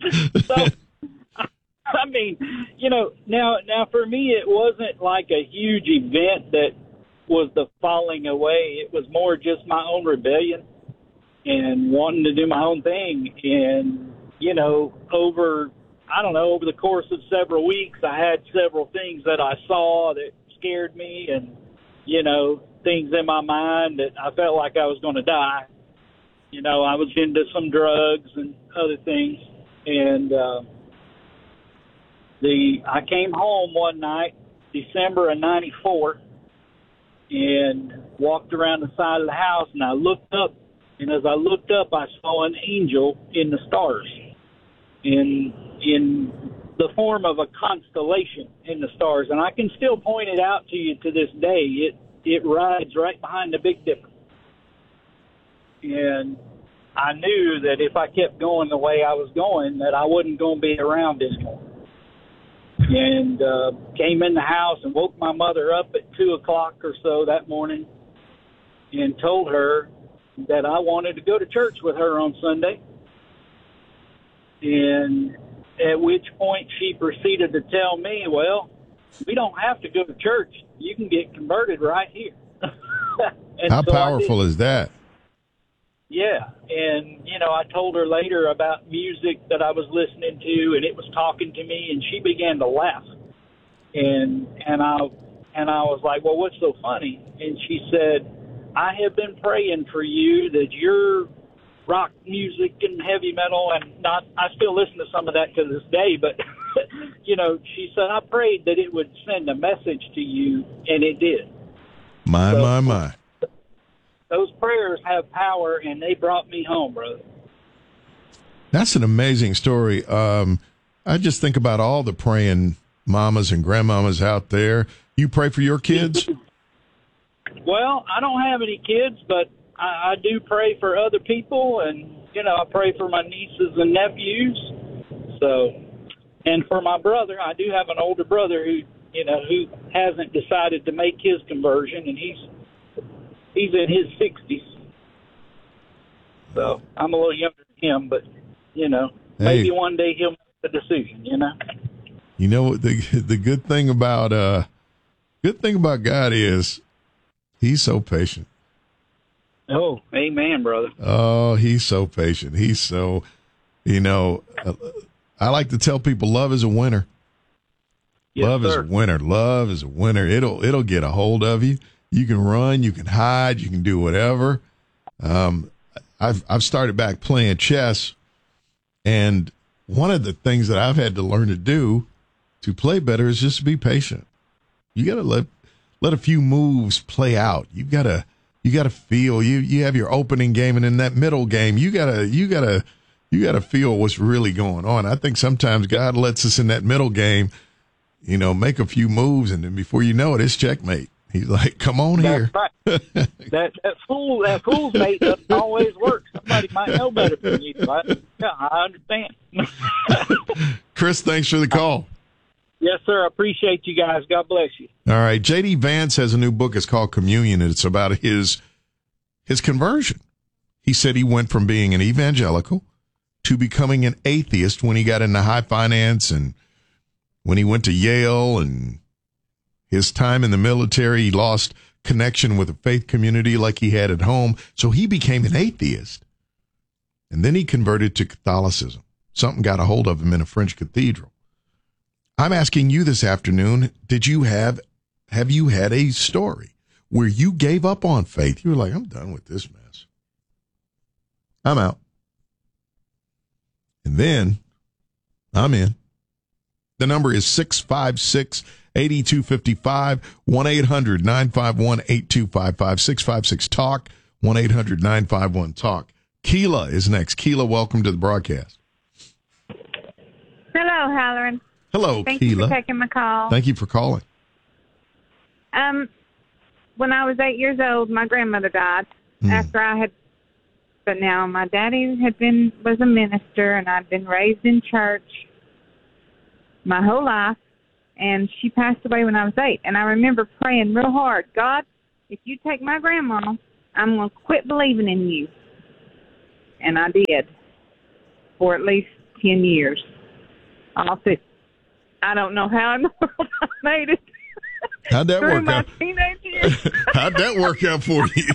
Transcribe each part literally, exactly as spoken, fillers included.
So, I mean, you know, now now for me, it wasn't like a huge event that was the falling away. It was more just my own rebellion and wanting to do my own thing. And, you know, over, I don't know, over the course of several weeks, I had several things that I saw that scared me and, you know, things in my mind that I felt like I was going to die. You know, I was into some drugs and other things. And uh, the I came home one night, December of ninety-four, and walked around the side of the house, and I looked up, and as I looked up, I saw an angel in the stars, in in the form of a constellation in the stars, and I can still point it out to you to this day. It it rides right behind the Big Dipper, and I knew that if I kept going the way I was going, that I wasn't going to be around anymore. And uh, came in the house and woke my mother up at two o'clock or so that morning and told her that I wanted to go to church with her on Sunday. And at which point she proceeded to tell me, well, we don't have to go to church. You can get converted right here. How so powerful is that? Yeah, and, you know, I told her later about music that I was listening to, and it was talking to me, and she began to laugh. And and I and I was like, well, what's so funny? And she said, I have been praying for you that your rock music and heavy metal, and not I still listen to some of that to this day, but, you know, she said, I prayed that it would send a message to you, and it did. My, so, my, my. Those prayers have power, and they brought me home, brother. That's an amazing story. Um, I just think about all the praying mamas and grandmamas out there. You pray for your kids? Well, I don't have any kids, but I, I do pray for other people, and, you know, I pray for my nieces and nephews. So, and for my brother, I do have an older brother who, you know, who hasn't decided to make his conversion, and he's He's in his sixties, so I'm a little younger than him. But you know, hey, maybe one day he'll make the decision. You know. You know the the good thing about uh, good thing about God is He's so patient. Oh, amen, brother. Oh, He's so patient. He's so, you know, uh, I like to tell people, love is a winner. Yes, love sir. is a winner. Love is a winner. It'll it'll get a hold of you. You can run, you can hide, you can do whatever. Um, I've I've started back playing chess, and one of the things that I've had to learn to do to play better is just to be patient. You got to let let a few moves play out. You gotta you gotta feel you you have your opening game, and in that middle game, you gotta you gotta you gotta feel what's really going on. I think sometimes God lets us in that middle game, you know, make a few moves, and then before you know it, it's checkmate. He's like, come on That's here. Right. that that fool that fool's mate doesn't always work. Somebody might know better than you. Right? Yeah, I understand. Chris, thanks for the call. Yes, sir. I appreciate you guys. God bless you. All right. J D Vance has a new book. It's called Communion, and it's about his his conversion. He said he went from being an evangelical to becoming an atheist when he got into high finance and when he went to Yale, and his time in the military, he lost connection with the faith community like he had at home. So he became an atheist. And then he converted to Catholicism. Something got a hold of him in a French cathedral. I'm asking you this afternoon, did you have, have you had a story where you gave up on faith? You were like, I'm done with this mess. I'm out. And then I'm in. The number is six five six, eight two five five, one eight hundred, nine five one, eight two five five, six five six, talk, one eight hundred, nine five one, talk. Keela is next. Keela, welcome to the broadcast. Hello, Halloran. Hello, Thank Keela. you for taking my call. Thank you for calling. Um, when I was eight years old, my grandmother died Mm. after I had, but now my daddy had been, was a minister, and I'd been raised in church my whole life, and she passed away when I was eight. And I remember praying real hard, God, if you take my grandma, I'm going to quit believing in you. And I did for at least ten years. Off it. I don't know how in the world I made it. How'd that through work my out? Teenage years. How'd that work out for you?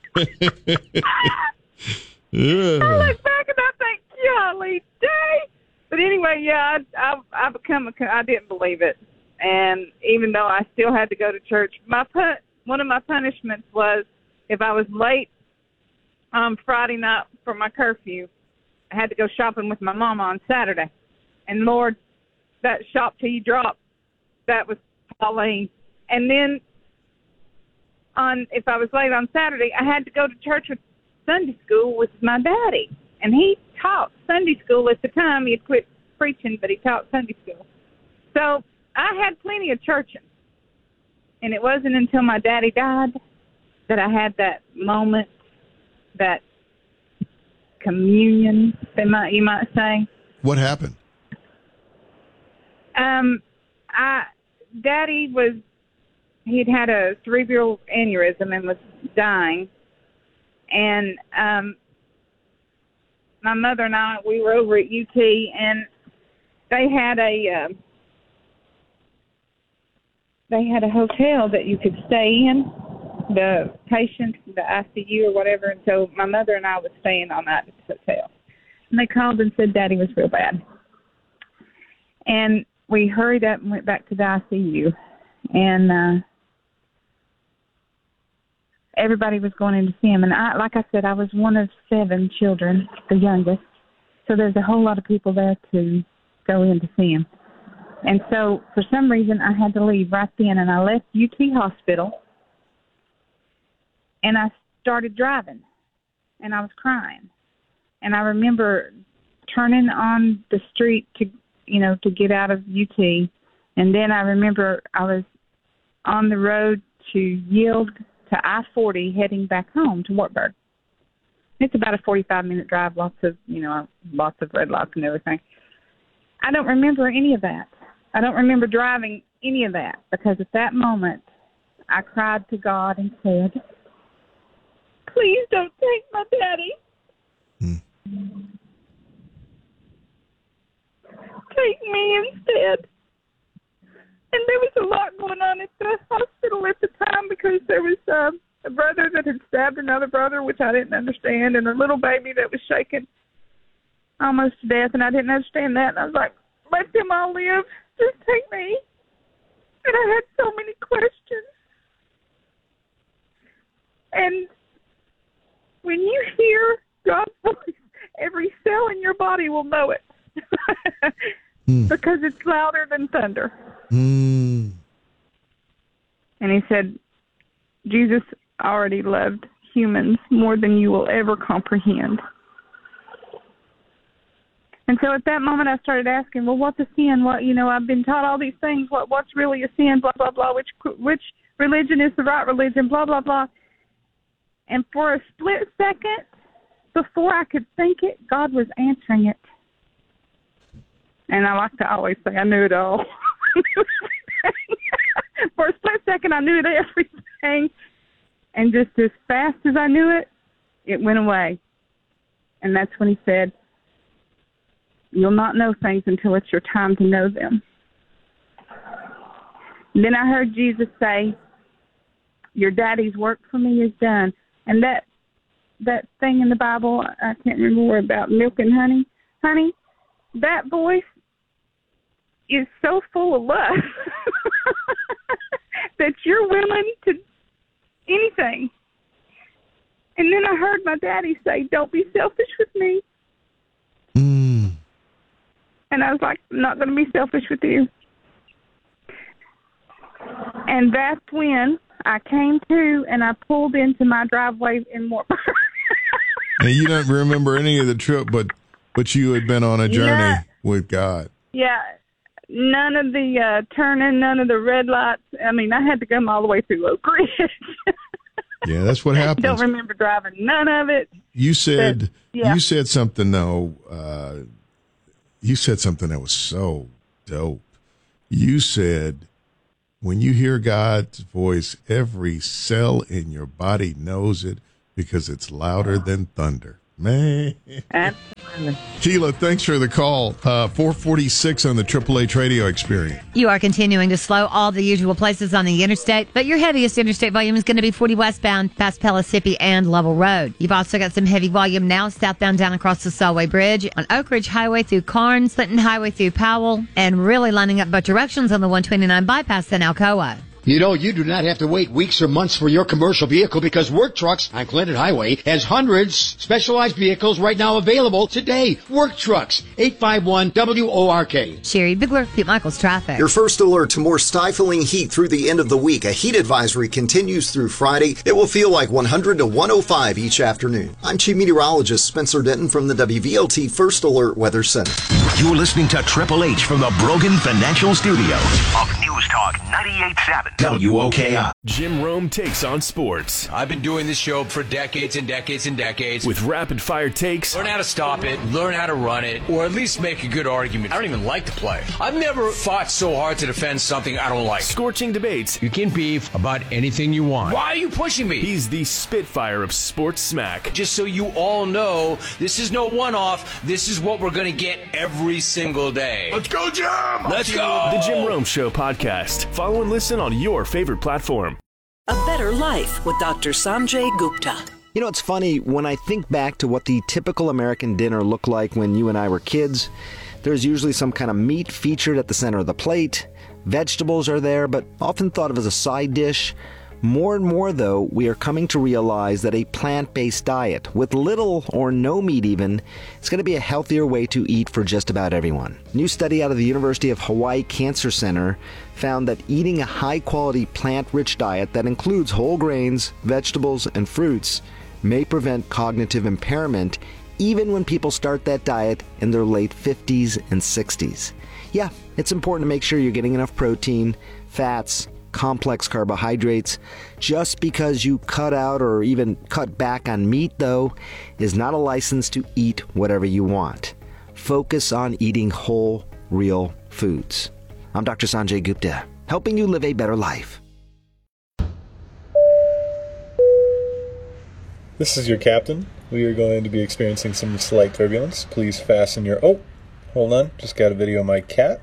Yeah. I look back and I think, golly day. But anyway, yeah, I, I, I become a, I didn't believe it. And even though I still had to go to church, my pun, one of my punishments was if I was late on Friday night for my curfew, I had to go shopping with my mama on Saturday. And Lord, that shop till you drop, that was Pauline. And then on if I was late on Saturday, I had to go to church with Sunday school with my daddy. And he taught Sunday school at the time. He had quit preaching, but he taught Sunday school. So I had plenty of churching. And it wasn't until my daddy died that I had that moment, that communion, they might, you might say. What happened? Um, I, Daddy was, he'd had a cerebral aneurysm and was dying. And um, my mother and I, we were over at U T, and they had a, uh, they had a hotel that you could stay in, the patient, the I C U or whatever. And so my mother and I was staying all night at the hotel. And they called and said Daddy was real bad. And we hurried up and went back to the I C U. And uh, everybody was going in to see him. And I, like I said, I was one of seven children, the youngest. So there's a whole lot of people there to go in to see him. And so for some reason I had to leave right then. And I left U T Hospital. And I started driving. And I was crying. And I remember turning on the street to, you know, to get out of U T. And then I remember I was on the road to yield to I forty heading back home to Wartburg. It's about a forty-five minute drive, lots of, you know, lots of red lights and everything. I don't remember any of that. I don't remember driving any of that because at that moment I cried to God and said, please don't take my daddy. Hmm. Take me instead. And there was a lot going on at the hospital at the time because there was uh, a brother that had stabbed another brother, which I didn't understand, and a little baby that was shaken almost to death, and I didn't understand that. And I was like, let them all live. Just take me. And I had so many questions. And when you hear God's voice, every cell in your body will know it. mm. Because it's louder than thunder. Mm. And he said, Jesus already loved humans more than you will ever comprehend. And so at that moment I started asking, well, what's a sin? What, you know, I've been taught all these things. What, what's really a sin? Blah, blah, blah. Which, which religion is the right religion? Blah, blah, blah. And for a split second, before I could think it, God was answering it. And I like to always say I knew it all. For a split second, I knew everything. And just as fast as I knew it, it went away. And that's when he said, you'll not know things until it's your time to know them. And then I heard Jesus say, your daddy's work for me is done. And that that thing in the Bible, I can't remember where, about milk and honey. Honey, that voice is so full of love that you're willing to anything. And then I heard my daddy say, don't be selfish with me. Mm. And I was like, I'm not going to be selfish with you. And that's when I came to and I pulled into my driveway in Wartburg. And you don't remember any of the trip, but but you had been on a journey yeah. with God. Yeah. None of the uh, turning, none of the red lights. I mean, I had to come all the way through Oak Ridge. Yeah, that's what happens. Don't remember driving none of it. You said but, yeah. you said something though. Uh, you said something that was so dope. You said, when you hear God's voice, every cell in your body knows it because it's louder than thunder. Man. Absolutely. Sheila, thanks for the call. Uh, four forty-six on the Triple H Radio Experience. You are continuing to slow all the usual places on the interstate, but your heaviest interstate volume is going to be forty westbound past Pellissippi and Lovell Road. You've also got some heavy volume now southbound down across the Solway Bridge, on Oak Ridge Highway through Carnes, Clinton Highway through Powell, and really lining up both directions on the one twenty-nine bypass in Alcoa. You know, you do not have to wait weeks or months for your commercial vehicle because Work Trucks on Clinton Highway has hundreds specialized vehicles right now available today. Work Trucks, eight five one W O R K. Sherry Bigler, Pete Michaels Traffic. Your first alert to more stifling heat through the end of the week. A heat advisory continues through Friday. It will feel like one hundred to one oh five each afternoon. I'm Chief Meteorologist Spencer Denton from the W V L T First Alert Weather Center. You're listening to Triple H from the Brogan Financial Studio of News Talk ninety-eight point seven W O K I. Jim Rome takes on sports. I've been doing this show for decades and decades and decades. With rapid-fire takes. Learn how to stop it, learn how to run it, or at least make a good argument. I don't even like to play. I've never fought so hard to defend something I don't like. Scorching debates. You can beef about anything you want. Why are you pushing me? He's the Spitfire of sports smack. Just so you all know, this is no one-off. This is what we're going to get every single day. Let's go, Jim! Let's go! The Jim Rome Show podcast. Follow and listen on your favorite platform. A Better Life with Doctor Sanjay Gupta. You know, it's funny, when I think back to what the typical American dinner looked like when you and I were kids, there's usually some kind of meat featured at the center of the plate. Vegetables are there, but often thought of as a side dish. More and more, though, we are coming to realize that a plant-based diet, with little or no meat even, is going to be a healthier way to eat for just about everyone. A new study out of the University of Hawaii Cancer Center found that eating a high-quality plant-rich diet that includes whole grains, vegetables, and fruits may prevent cognitive impairment even when people start that diet in their late fifties and sixties. Yeah, it's important to make sure you're getting enough protein, fats, complex carbohydrates. Just because you cut out or even cut back on meat, though, is not a license to eat whatever you want. Focus on eating whole, real foods. I'm Doctor Sanjay Gupta, helping you live a better life. This is your captain. We are going to be experiencing some slight turbulence. Please fasten your... Oh, hold on. Just got a video of my cat.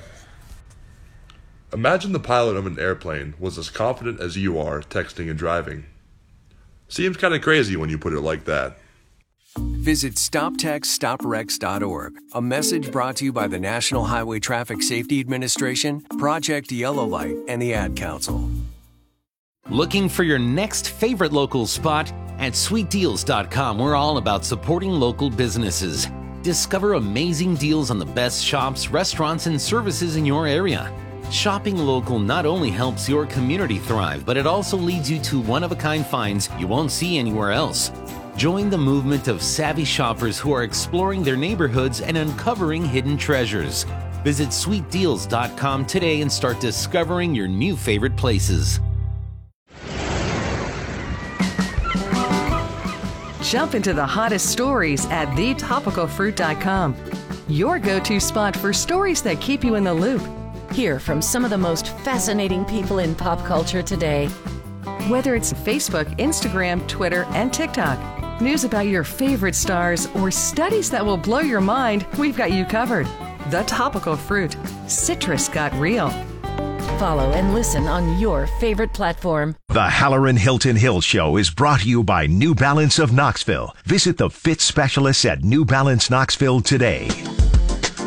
Imagine the pilot of an airplane was as confident as you are texting and driving. Seems kind of crazy when you put it like that. Visit stop text stop wrecks dot org. A message brought to you by the National Highway Traffic Safety Administration, Project Yellow Light, and the Ad Council. Looking for your next favorite local spot? At sweet deals dot com, we're all about supporting local businesses. Discover amazing deals on the best shops, restaurants, and services in your area. Shopping local not only helps your community thrive, but it also leads you to one-of-a-kind finds you won't see anywhere else. Join the movement of savvy shoppers who are exploring their neighborhoods and uncovering hidden treasures. Visit sweet deals dot com today and start discovering your new favorite places. Jump into the hottest stories at the topical fruit dot com. Your go-to spot for stories that keep you in the loop. Hear from some of the most fascinating people in pop culture today. Whether it's Facebook, Instagram, Twitter, and TikTok, news about your favorite stars, or studies that will blow your mind, we've got you covered. The Topical Fruit. Citrus got real. Follow and listen on your favorite platform. The Halloran Hilton Hill Show is brought to you by New Balance of Knoxville. Visit the fit specialists at New Balance Knoxville today.